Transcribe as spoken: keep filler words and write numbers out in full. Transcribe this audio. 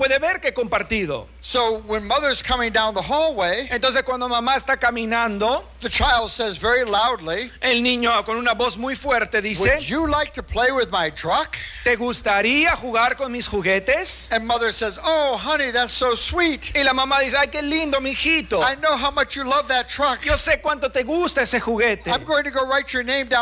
puede ver que he compartido. So when mother's coming down the hallway, Entonces cuando mamá está caminando, the child says very loudly, el niño con una voz muy fuerte dice, "Would you like to play with my truck?" ¿te gustaría jugar con mis juguetes? And mother says, "Oh, honey, that's so sweet. Y la mamá dice, ay, qué lindo, mijito. I know how much you love that truck. Yo sé cuánto te gusta ese juguete. I'm going to go write your name down